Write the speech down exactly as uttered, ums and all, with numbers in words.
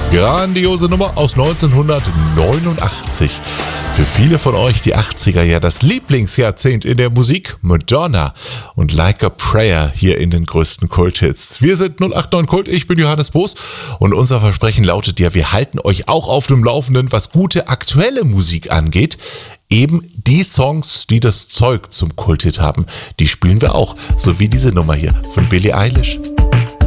Grandiose Nummer aus neunzehnhundertneunundachtzig. Für viele von euch die achtziger ja das Lieblingsjahrzehnt in der Musik. Madonna und Like a Prayer hier in den größten Kulthits. Wir sind null acht neun Kult, ich bin Johannes Boos und unser Versprechen lautet ja, wir halten euch auch auf dem Laufenden, was gute aktuelle Musik angeht. Eben die Songs, die das Zeug zum Kulthit haben, die spielen wir auch, so wie diese Nummer hier von Billie Eilish.